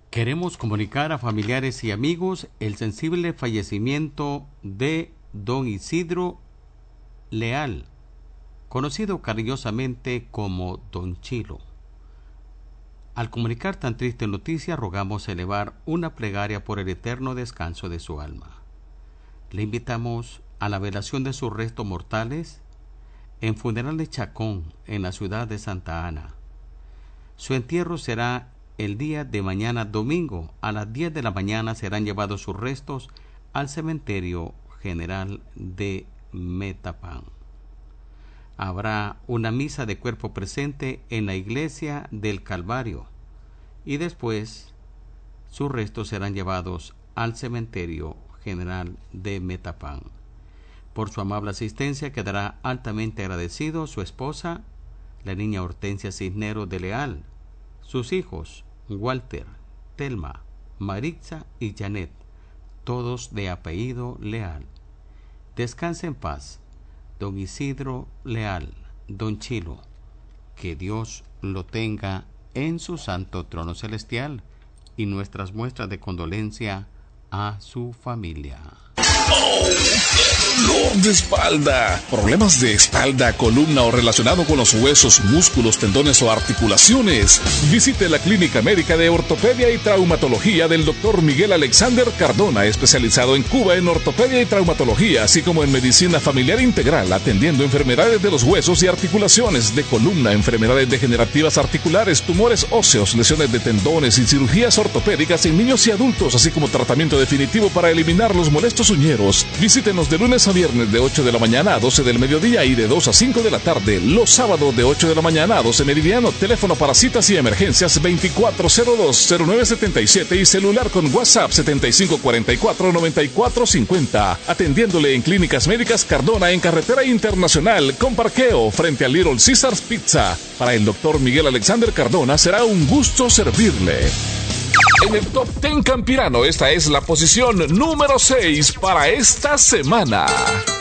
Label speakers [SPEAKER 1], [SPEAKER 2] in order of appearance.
[SPEAKER 1] Queremos comunicar a familiares y amigos el sensible fallecimiento de don Isidro Leal, conocido cariñosamente como Don Chilo. Al comunicar tan triste noticia, rogamos elevar una plegaria por el eterno descanso de su alma. Le invitamos a la velación de sus restos mortales en Funeral de Chacón, en la ciudad de Santa Ana. Su entierro será el día de mañana domingo. A las 10 de la mañana serán llevados sus restos al cementerio general de Metapán. Habrá una misa de cuerpo presente en la iglesia del Calvario y después sus restos serán llevados al cementerio general de Metapán. Por su amable asistencia quedará altamente agradecido su esposa, la niña Hortensia Cisneros de Leal, sus hijos Walter, Telma, Maritza y Janet, todos de apellido Leal. Descanse en paz, don Isidro Leal, don Chilo. Que Dios lo tenga en su santo trono celestial, y nuestras muestras de condolencia a su familia.
[SPEAKER 2] ¡Oh, qué dolor de espalda! Problemas de espalda, columna o relacionado con los huesos, músculos, tendones o articulaciones. Visite la Clínica Médica de Ortopedia y Traumatología del Dr. Miguel Alexander Cardona, especializado en Cuba en ortopedia y traumatología, así como en medicina familiar integral, atendiendo enfermedades de los huesos y articulaciones, de columna, enfermedades degenerativas articulares, tumores óseos, lesiones de tendones y cirugías ortopédicas en niños y adultos, así como tratamiento definitivo para eliminar los molestos uñeros. Visítenos de lunes a viernes de 8 de la mañana a 12 del mediodía y de 2 a 5 de la tarde. Los sábados de 8 de la mañana a 12 meridiano. Teléfono para citas y emergencias 2402-0977 y celular con WhatsApp 7544-9450. Atendiéndole en Clínicas Médicas Cardona en Carretera Internacional con parqueo frente a Little Caesars Pizza. Para el Dr. Miguel Alexander Cardona será un gusto servirle. En el Top 10 Campirano, esta es la posición número 6 para esta semana.